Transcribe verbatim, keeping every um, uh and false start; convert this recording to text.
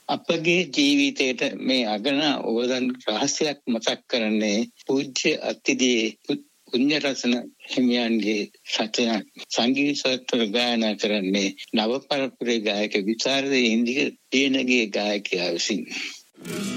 අපගේ ජීවිතයට මේ අගන ඕදන් රහස්‍යයක් මතක් කරන්නේ පූජ්‍ය අත්තිදී පුණ්‍යරත්න හිමියන්ගේ සත්‍යයක්. සංගීත සත්ව ගායනා කරන්නේ නව පරපුරේ ගායක විචාරද ඉන්දික දිනගේ ගායකයා විසින්.